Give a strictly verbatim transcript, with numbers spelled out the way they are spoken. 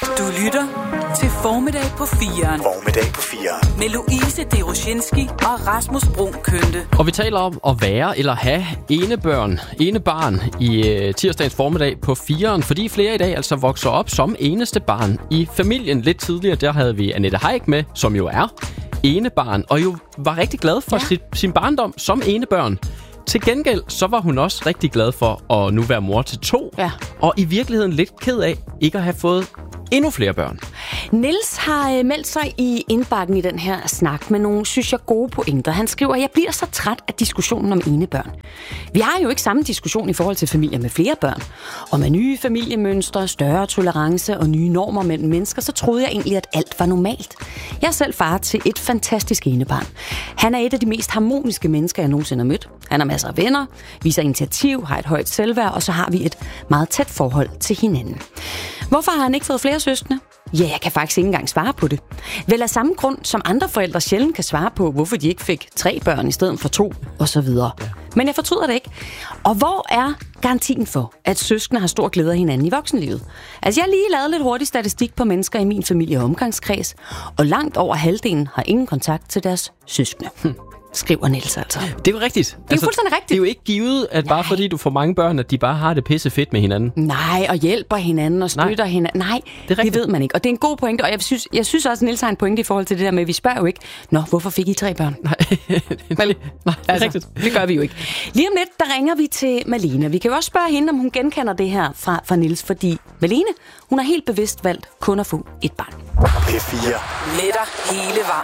Du lytter til Formiddag på firen. Formiddag på firen. Med Louise Deroshinski og Rasmus Brun Kønte. Og vi taler om at være eller have enebørn, enebarn i øh, tirsdagens formiddag på firen. Fordi flere i dag altså vokser op som eneste barn i familien. Lidt tidligere der havde vi Annette Haik med, som jo er enebarn. Og jo var rigtig glad for ja. sit, sin barndom som enebørn. Til gengæld så var hun også rigtig glad for at nu være mor til to. Ja. Og i virkeligheden lidt ked af ikke at have fået endnu flere børn. Niels har øh, meldt sig i indbakken i den her snak med nogle, synes jeg, gode pointer. Han skriver, at jeg bliver så træt af diskussionen om enebørn. Vi har jo ikke samme diskussion i forhold til familier med flere børn. Og med nye familiemønstre, større tolerance og nye normer mellem mennesker, så troede jeg egentlig, at alt var normalt. Jeg er selv far til et fantastisk enebarn. Han er et af de mest harmoniske mennesker, jeg nogensinde har mødt. Han har masser af venner, viser initiativ, har et højt selvværd, og så har vi et meget tæt forhold til hinanden. Hvorfor har han ikke fået flere søskende? Ja, jeg kan faktisk ikke engang svare på det. Vel af samme grund, som andre forældre sjældent kan svare på, hvorfor de ikke fik tre børn i stedet for to, og så videre. Ja. Men jeg fortryder det ikke. Og hvor er garantien for, at søskende har stor glæde af hinanden i voksenlivet? Altså, jeg har lige lavet lidt hurtig statistik på mennesker i min familie og omgangskreds, og langt over halvdelen har ingen kontakt til deres søskende. Hm. Skriver Niels altså. Det er jo rigtigt. Det er altså, fuldstændig rigtigt. Det er jo ikke givet, at bare Nej. fordi du får mange børn, at de bare har det pisse fedt med hinanden. Nej, og hjælper hinanden og støtter Nej. hinanden. Nej, det, det ved man ikke. Og det er en god pointe, og jeg synes, jeg synes også, at Niels har en pointe i forhold til det der med, at vi spørger jo ikke, nå, hvorfor fik I tre børn? Nej, Vel, Nej det er altså, rigtigt. Det gør vi jo ikke. Lige om lidt, der ringer vi til Malene. Vi kan jo også spørge hende, om hun genkender det her fra, fra Niels, fordi Malene, hun har helt bevidst valgt kun at få et barn. P fire. Med dig hele